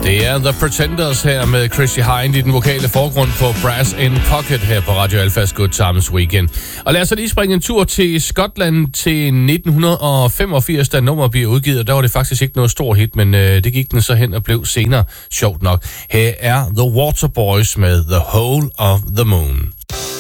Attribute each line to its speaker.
Speaker 1: Det er The Pretenders her med Chrissy Hynde i den vokale forgrund på Brass in Pocket her på Radio Alphas Good Times Weekend. Og lad os så lige springe en tur til Skotland til 1985, da nummeret bliver udgivet. Der var det faktisk ikke noget stor hit, men det gik den så hen og blev senere sjovt nok. Her er The Waterboys med The Whole of the Moon.